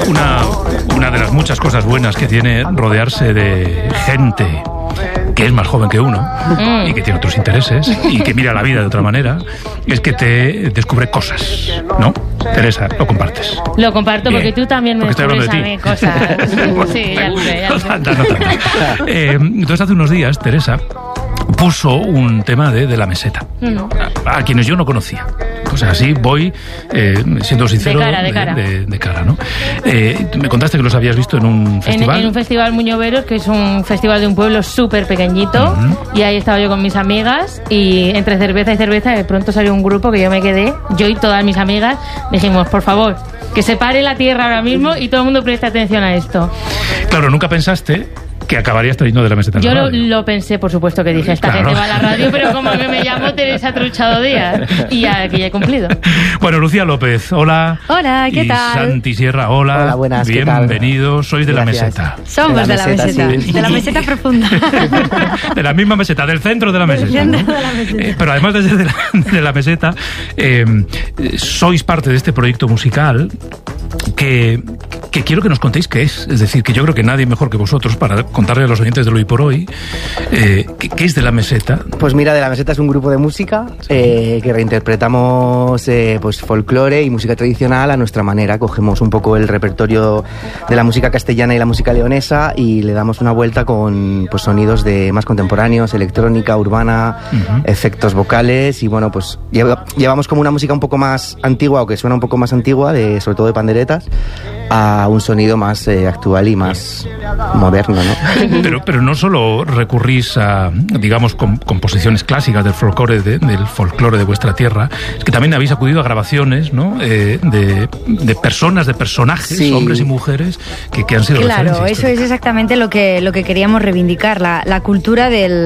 Una de las muchas cosas buenas que tiene rodearse de gente que es más joven que uno y que tiene otros intereses y que mira la vida de otra manera, es que te descubre cosas, ¿no? Teresa, lo compartes. Lo comparto. Bien. Porque tú también me descubres a mí cosas. Sí, ya lo sé. No tanto. Entonces, hace unos días, Teresa puso un tema de la meseta, a quienes yo no conocía. Pues así voy, siendo sincero, de cara, ¿no? Me contaste que los habías visto en un festival. En un festival Muñoveros, que es un festival de un pueblo súper pequeñito, y ahí estaba yo con mis amigas, y entre cerveza y cerveza de pronto salió un grupo que yo me quedé, yo y todas mis amigas, dijimos, por favor, que se pare la tierra ahora mismo y todo el mundo preste atención a esto. Claro, nunca pensaste que acabarías trayendo de la meseta. Yo lo pensé, por supuesto, que dije, esta gente va a la radio, pero como que me llamo Teresa Truchado Díaz, y ya he cumplido. Bueno, Lucía López, hola. Hola, ¿qué tal? Santi Sierra, hola. Hola, buenas, bienvenidos. Sois de Gracias. la meseta. Somos de la meseta, sí. De la meseta profunda. De la misma meseta, del centro de la meseta, ¿no? Pero además de ser de la meseta, sois parte de este proyecto musical que quiero que nos contéis qué es. Es decir, que yo creo que nadie mejor que vosotros para contarle a los oyentes de Hoy por Hoy qué es de la meseta. Pues mira, de la meseta es un grupo de música que reinterpretamos pues folclore y música tradicional a nuestra manera. Cogemos un poco el repertorio de la música castellana y la música leonesa y le damos una vuelta con pues sonidos de más contemporáneos, electrónica, urbana, efectos vocales, y bueno, pues llevamos como una música un poco más antigua, o que suena un poco más antigua, sobre todo de panderetas, a un sonido más actual y más moderno, ¿no? Pero no solo recurrís a, digamos, composiciones clásicas del folclore de vuestra tierra, es que también habéis acudido a grabaciones, ¿no? De personas, de personajes, sí, hombres y mujeres que han sido referencias. Claro, eso es exactamente lo que queríamos reivindicar, la cultura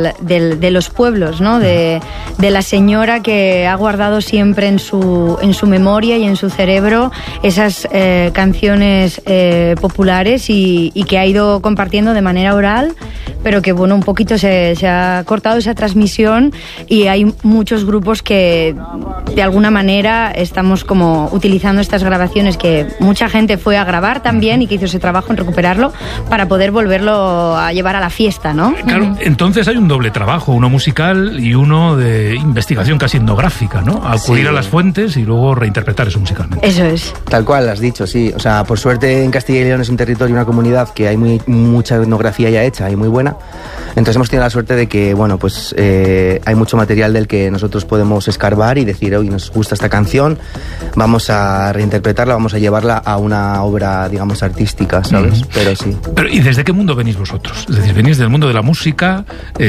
de los pueblos, ¿no? De la señora que ha guardado siempre en su memoria y en su cerebro esas canciones populares y que ha ido compartiendo de manera oral, pero que bueno, un poquito se ha cortado esa transmisión, y hay muchos grupos que de alguna manera estamos como utilizando estas grabaciones que mucha gente fue a grabar también y que hizo ese trabajo en recuperarlo para poder volverlo a llevar a la fiesta, ¿no? Claro, entonces hay un doble trabajo, uno musical y uno de investigación casi etnográfica, ¿no? Acudir a las fuentes y luego reinterpretar eso musicalmente. Eso es. Tal cual has dicho, sí. O sea, por suerte en Castilla y León es un territorio, una comunidad que hay mucha etnografía ya hecha y muy buena. Entonces hemos tenido la suerte de que, bueno, pues hay mucho material del que nosotros podemos escarbar y decir, oye, nos gusta esta canción, vamos a reinterpretarla, vamos a llevarla a una obra, digamos, artística, ¿sabes? Pero sí. ¿Y desde qué mundo venís vosotros? Es decir, ¿venís del mundo de la música?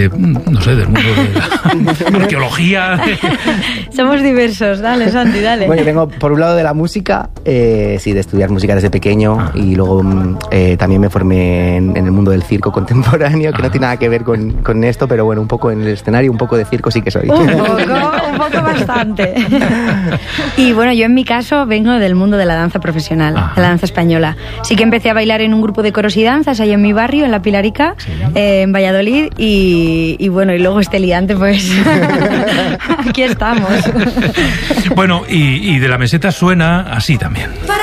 No sé, del mundo de la arqueología. Somos diversos, dale, Santi, dale. Bueno, yo vengo por un lado de la música, sí, de estudiar música desde pequeño, y luego también me formé en el mundo del circo contemporáneo, que no tiene nada que ver con esto, pero bueno, un poco en el escenario, un poco de circo sí que soy. Un poco bastante. Y bueno, yo en mi caso vengo del mundo de la danza profesional, de la danza española. Sí que empecé a bailar en un grupo de coros y danzas ahí en mi barrio, en La Pilarica, sí, en Valladolid, y bueno, y luego este liante, pues aquí estamos. Bueno, y de la meseta suena así también.